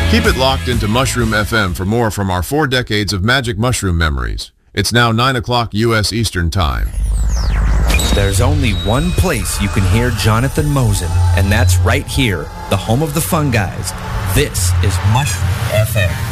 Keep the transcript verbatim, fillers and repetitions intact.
Keep it locked into Mushroom F M for more from our four decades of magic mushroom memories. It's now nine o'clock U S Eastern Time. There's only one place you can hear Jonathan Mosen, and that's right here, the home of the Fun Guys. This is Mushroom F M.